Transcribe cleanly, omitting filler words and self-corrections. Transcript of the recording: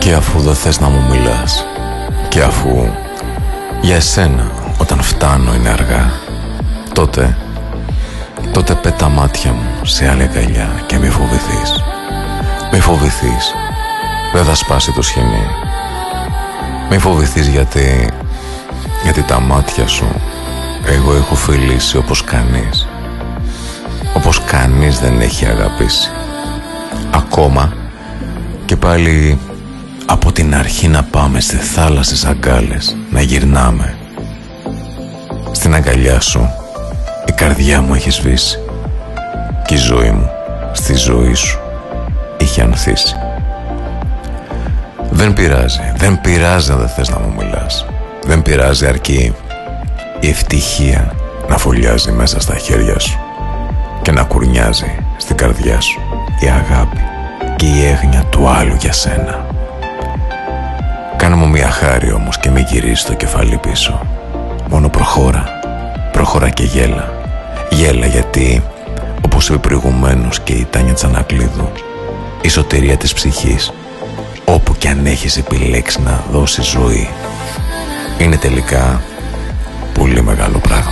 Και αφού δεν θες να μου μιλάς, και αφού για εσένα όταν φτάνω είναι αργά, τότε πέτα μάτια μου σε άλλη αγκαλιά και μη φοβηθείς. Μη φοβηθείς, δεν θα σπάσει το σχοινί. Μη φοβηθείς γιατί τα μάτια σου εγώ έχω φιλήσει όπως κανείς. Όπως κανείς δεν έχει αγαπήσει. Ακόμα και πάλι από την αρχή να πάμε σε θάλασσες αγκάλες, να γυρνάμε. Στην αγκαλιά σου η καρδιά μου έχει σβήσει και η ζωή μου στη ζωή σου είχε ανθίσει. Δεν πειράζει αν δεν θες να μου μιλάς. Δεν πειράζει αρκεί η ευτυχία να φωλιάζει μέσα στα χέρια σου και να κουρνιάζει στην καρδιά σου η αγάπη και η έγνοια του άλλου για σένα. Κάνε μου μια χάρη όμως και μην γυρίσεις το κεφάλι πίσω. Μόνο προχώρα και γέλα. Γέλα γιατί, όπως είπε προηγουμένως και η Τάνια Τσανακλείδου, η σωτηρία της ψυχής, όπου κι αν έχεις επιλέξει να δώσεις ζωή, είναι τελικά πολύ μεγάλο πράγμα.